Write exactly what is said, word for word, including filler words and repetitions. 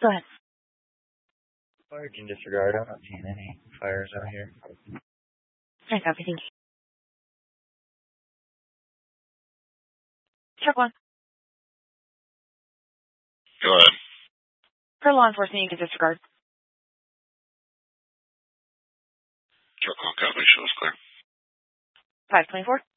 Go ahead. Fire can disregard. I'm not seeing any fires out here. I copy. Thank you. Truck one. Go ahead. For law enforcement, you can disregard. Truck one, copy. Show us clear. five twenty-four.